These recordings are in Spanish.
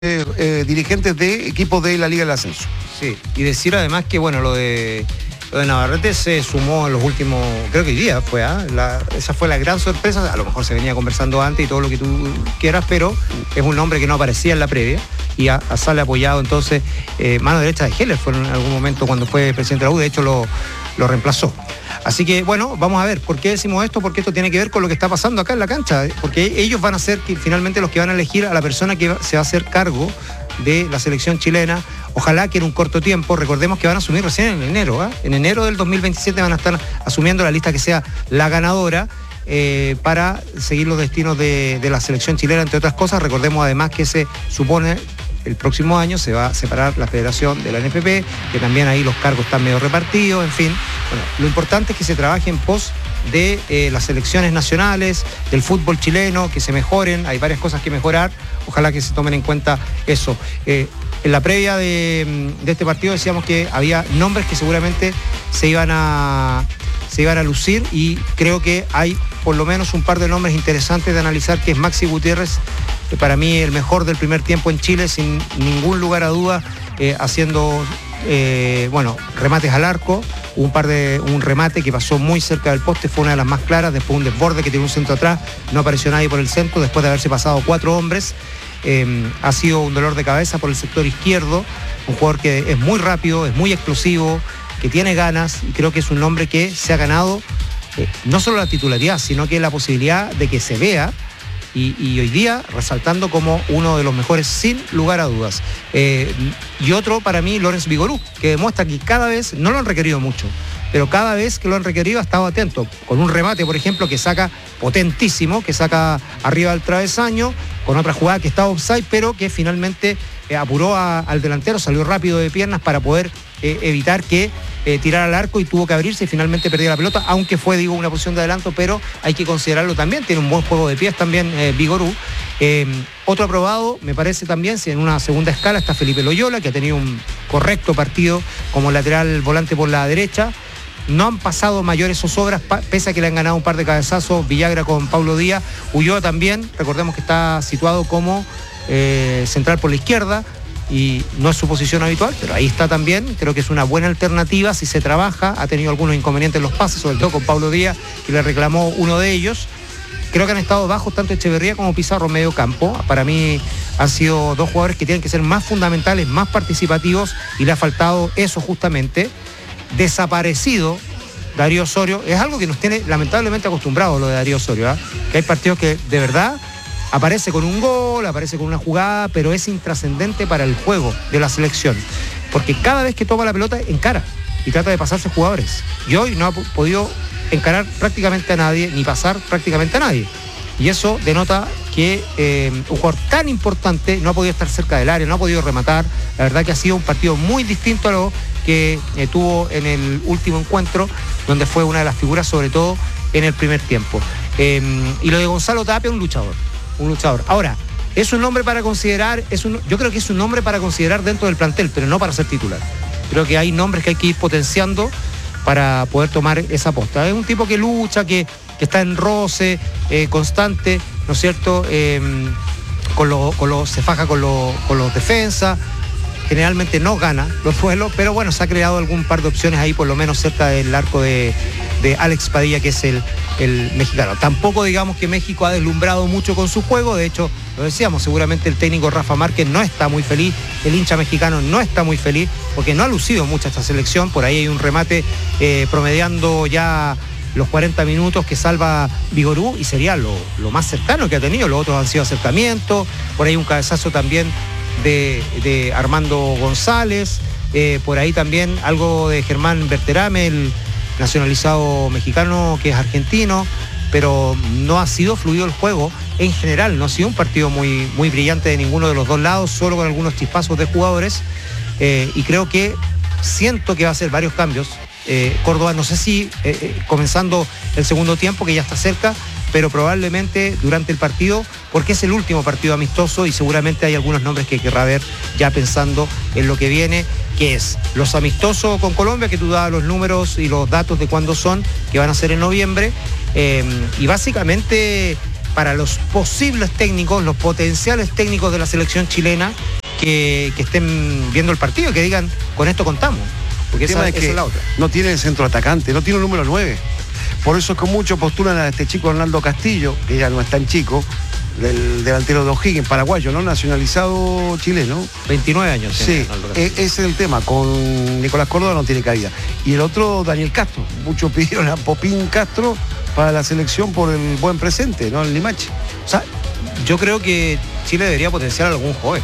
dirigentes de equipos de la Liga del Ascenso. Sí, y decir además que bueno, lo de Navarrete se sumó en los últimos, creo que hoy día fue, esa fue la gran sorpresa. A lo mejor se venía conversando antes y todo lo que tú quieras, pero es un nombre que no aparecía en la previa y sale apoyado entonces, mano derecha de Heller fue en algún momento cuando fue presidente de la U, de hecho lo reemplazó. Así que bueno, vamos a ver, ¿por qué decimos esto? Porque esto tiene que ver con lo que está pasando acá en la cancha, porque ellos van a ser finalmente los que van a elegir a la persona que se va a hacer cargo de la selección chilena, ojalá que en un corto tiempo. Recordemos que van a asumir recién en enero, en enero del 2027 van a estar asumiendo la lista que sea la ganadora, para seguir los destinos de la selección chilena, entre otras cosas. Recordemos además que se supone el próximo año se va a separar la federación de la NFP, que también ahí los cargos están medio repartidos, en fin. Bueno, lo importante es que se trabaje en pos de las selecciones nacionales, del fútbol chileno, que se mejoren, hay varias cosas que mejorar, ojalá que se tomen en cuenta eso. En la previa de este partido decíamos que había nombres que seguramente se iban a lucir, y creo que hay por lo menos un par de nombres interesantes de analizar, que es Maxi Gutiérrez, que para mí el mejor del primer tiempo en Chile, sin ningún lugar a duda, haciendo remates al arco. Un remate que pasó muy cerca del poste, fue una de las más claras, después un desborde que tiene un centro atrás, no apareció nadie por el centro, después de haberse pasado 4 hombres. Ha sido un dolor de cabeza por el sector izquierdo, un jugador que es muy rápido, es muy explosivo, que tiene ganas, y creo que es un hombre que se ha ganado no solo la titularidad, sino que la posibilidad de que se vea, y hoy día resaltando como uno de los mejores sin lugar a dudas. Y otro para mí, Lorenz Vigorú, que demuestra que cada vez, no lo han requerido mucho, pero cada vez que lo han requerido ha estado atento, con un remate por ejemplo que saca potentísimo, que saca arriba del travesaño, con otra jugada que estaba offside, pero que finalmente apuró al delantero, salió rápido de piernas para poder evitar que tirara al arco, y tuvo que abrirse y finalmente perdió la pelota, aunque fue, una posición de adelanto, pero hay que considerarlo también, tiene un buen juego de pies también Vigorú. Otro aprobado, me parece también, si en una segunda escala está Felipe Loyola, que ha tenido un correcto partido como lateral volante por la derecha. No han pasado mayores zozobras, pese a que le han ganado un par de cabezazos Villagra con Pablo Díaz. Ulloa también, recordemos que está situado como central por la izquierda, y no es su posición habitual, pero ahí está también. Creo que es una buena alternativa si se trabaja. Ha tenido algunos inconvenientes en los pases, sobre todo con Pablo Díaz, que le reclamó uno de ellos. Creo que han estado bajos tanto Echeverría como Pizarro en medio campo. Para mí han sido dos jugadores que tienen que ser más fundamentales, más participativos, y le ha faltado eso justamente. Desaparecido Darío Osorio, es algo que nos tiene lamentablemente acostumbrados, lo de Darío Osorio, que hay partidos que de verdad aparece con un gol, aparece con una jugada, pero es intrascendente para el juego de la selección, porque cada vez que toma la pelota encara y trata de pasarse jugadores, y hoy no ha podido encarar prácticamente a nadie, ni pasar prácticamente a nadie, y eso denota que un jugador tan importante no ha podido estar cerca del área, no ha podido rematar. La verdad que ha sido un partido muy distinto a lo que tuvo en el último encuentro, donde fue una de las figuras, sobre todo en el primer tiempo. Y lo de Gonzalo Tapia, un luchador. Ahora, es un nombre para considerar, yo creo que es un nombre para considerar dentro del plantel, pero no para ser titular. Creo que hay nombres que hay que ir potenciando para poder tomar esa posta. Es un tipo que lucha, que está en roce constante, ¿no es cierto? Se faja con los defensas. Generalmente no gana los duelos, pero bueno, se ha creado algún par de opciones ahí, por lo menos cerca del arco de Alex Padilla, que es el mexicano. Tampoco digamos que México ha deslumbrado mucho con su juego, de hecho, lo decíamos, seguramente el técnico Rafa Márquez no está muy feliz, el hincha mexicano no está muy feliz, porque no ha lucido mucho esta selección. Por ahí hay un remate promediando ya los 40 minutos que salva Vigorú, y sería lo más cercano que ha tenido. Los otros han sido acercamientos, por ahí un cabezazo también de Armando González, por ahí también algo de Germán Berterame, el nacionalizado mexicano que es argentino, pero no ha sido fluido el juego en general. No ha sido un partido muy, muy brillante de ninguno de los dos lados, solo con algunos chispazos de jugadores, y creo que siento que va a hacer varios cambios. Córdoba, no sé si comenzando el segundo tiempo, que ya está cerca, pero probablemente durante el partido, porque es el último partido amistoso, y seguramente hay algunos nombres que querrá ver ya pensando en lo que viene, que es los amistosos con Colombia, que tú dabas los números y los datos de cuándo son, que van a ser en noviembre, y básicamente para los posibles técnicos, los potenciales técnicos de la selección chilena que estén viendo el partido, que digan, con esto contamos. Porque esa es la otra. No tiene el centro atacante, no tiene un número 9. Por eso es que muchos postulan a este chico Hernando Castillo, que ya no es tan chico, del delantero de O'Higgins, paraguayo, ¿no? Nacionalizado chileno. 29 años. Sí, ese es el tema. Con Nicolás Córdoba no tiene cabida. Y el otro, Daniel Castro. Muchos pidieron a Popín Castro para la selección por el buen presente, ¿no? El Limache. O sea, yo creo que Chile debería potenciar a algún joven.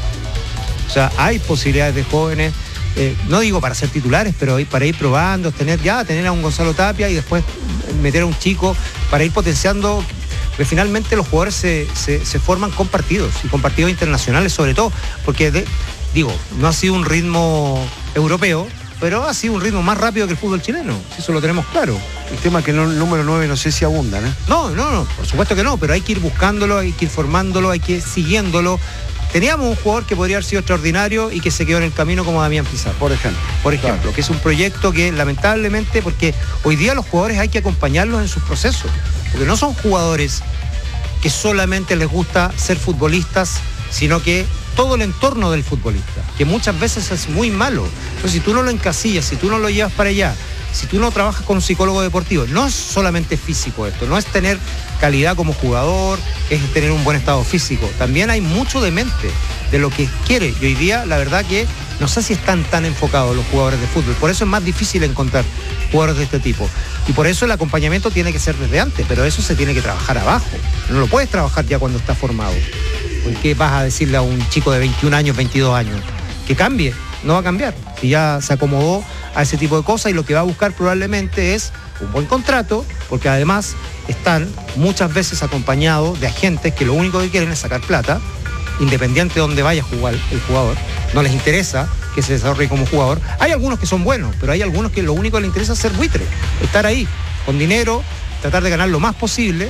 O sea, hay posibilidades de jóvenes, no digo para ser titulares, pero para ir probando, tener a un Gonzalo Tapia y después meter a un chico para ir potenciando, porque finalmente los jugadores se forman con partidos y con partidos internacionales sobre todo, porque no ha sido un ritmo europeo, pero ha sido un ritmo más rápido que el fútbol chileno, eso lo tenemos claro. El tema es que el número 9 no sé si abunda, ¿no? No, por supuesto que no, pero hay que ir buscándolo, hay que ir formándolo, hay que ir siguiéndolo. Teníamos un jugador que podría haber sido extraordinario y que se quedó en el camino como Damián Pizarro, por ejemplo, claro. Que es un proyecto que lamentablemente, porque hoy día los jugadores hay que acompañarlos en sus procesos, porque no son jugadores que solamente les gusta ser futbolistas, sino que todo el entorno del futbolista, que muchas veces es muy malo. Entonces, si tú no lo encasillas, si tú no lo llevas para allá, si tú no trabajas con un psicólogo deportivo, no es solamente físico esto, no es tener calidad como jugador, es tener un buen estado físico. También hay mucho de mente, de lo que quiere. Y hoy día, la verdad que no sé si están tan enfocados los jugadores de fútbol. Por eso es más difícil encontrar jugadores de este tipo. Y por eso el acompañamiento tiene que ser desde antes, pero eso se tiene que trabajar abajo. No lo puedes trabajar ya cuando está formado. ¿Qué vas a decirle a un chico de 21 años, 22 años? Que cambie. No va a cambiar. Y ya se acomodó a ese tipo de cosas y lo que va a buscar probablemente es un buen contrato, porque además están muchas veces acompañados de agentes que lo único que quieren es sacar plata, independiente de dónde vaya a jugar el jugador. No les interesa que se desarrolle como jugador. Hay algunos que son buenos, pero hay algunos que lo único que les interesa es ser buitre, estar ahí con dinero, tratar de ganar lo más posible.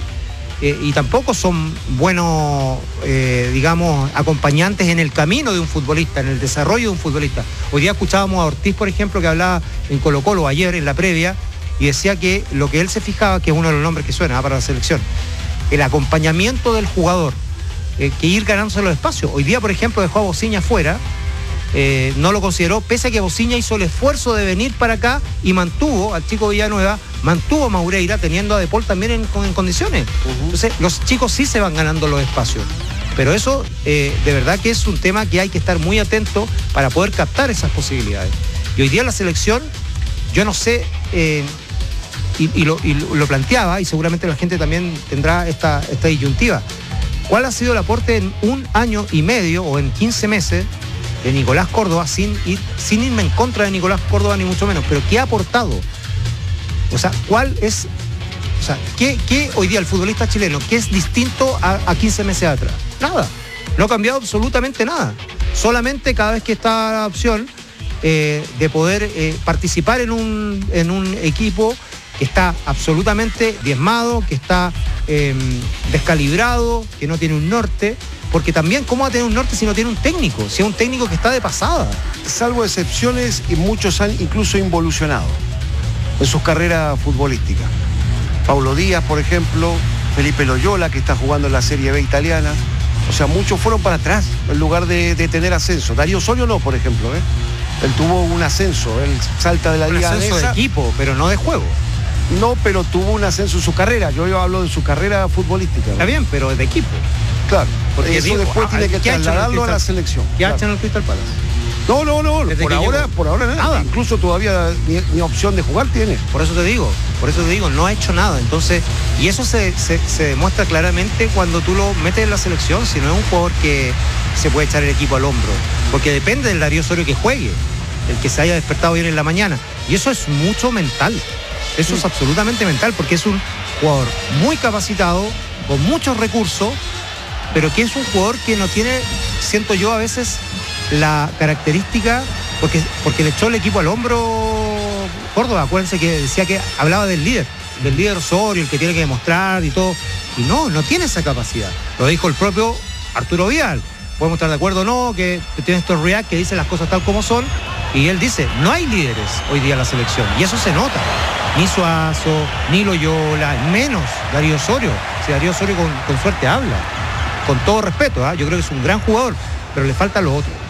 Y tampoco son buenos, acompañantes en el camino de un futbolista, en el desarrollo de un futbolista. Hoy día escuchábamos a Ortiz, por ejemplo, que hablaba en Colo-Colo ayer en la previa y decía que lo que él se fijaba, que es uno de los nombres que suena para la selección, el acompañamiento del jugador, que ir ganándose los espacios. Hoy día, por ejemplo, dejó a Bociña fuera, no lo consideró, pese a que Bociña hizo el esfuerzo de venir para acá y mantuvo al chico Villanueva, mantuvo a Maureira, teniendo a De Paul también en condiciones. Entonces, los chicos sí se van ganando los espacios. Pero eso, de verdad que es un tema que hay que estar muy atento para poder captar esas posibilidades. Y hoy día la selección, yo no sé, y lo planteaba, y seguramente la gente también tendrá esta disyuntiva. ¿Cuál ha sido el aporte en 1 año y medio o en 15 meses de Nicolás Córdoba, sin irme en contra de Nicolás Córdoba ni mucho menos, pero qué ha aportado? O sea, ¿qué hoy día el futbolista chileno, qué es distinto a 15 meses atrás? Nada, no ha cambiado absolutamente nada. Solamente cada vez que está la opción de poder participar en un equipo que está absolutamente diezmado, que está descalibrado, que no tiene un norte. Porque también, ¿cómo va a tener un norte si no tiene un técnico? Si es un técnico que está de pasada. Salvo excepciones, y muchos han incluso involucionado en sus carreras futbolísticas. Paulo Díaz, por ejemplo, Felipe Loyola, que está jugando en la Serie B italiana. O sea, muchos fueron para atrás en lugar de tener ascenso. Darío Osorio no, por ejemplo, Él tuvo un ascenso, él salta de la liga danesa. Un ascenso de equipo, pero no de juego. No, pero tuvo un ascenso en su carrera. Yo hablo de su carrera futbolística. Está bien, pero de equipo. Claro, porque eso después tiene que trasladarlo a la selección. ¿Qué ha hecho en el Crystal Palace? No, por ahora nada. Incluso todavía ni opción de jugar tiene. Por eso te digo, no ha hecho nada. Entonces, y eso se demuestra claramente cuando tú lo metes en la selección, si no es un jugador que se puede echar el equipo al hombro. Porque depende del Darío Osorio que juegue, el que se haya despertado bien en la mañana. Y eso es mucho mental. Eso es absolutamente mental, porque es un jugador muy capacitado, con muchos recursos, pero que es un jugador que no tiene, siento yo a veces, la característica, porque le echó el equipo al hombro Córdoba. Acuérdense que decía que hablaba del líder Osorio, el que tiene que demostrar y todo, y no tiene esa capacidad. Lo dijo el propio Arturo Vidal. Podemos estar de acuerdo o no, que tiene estos react que dicen las cosas tal como son, y él dice, no hay líderes hoy día en la selección, y eso se nota. ni Suazo, ni Loyola, menos Darío Osorio. Si Darío Osorio con suerte habla, con todo respeto, yo creo que es un gran jugador, pero le falta lo otro.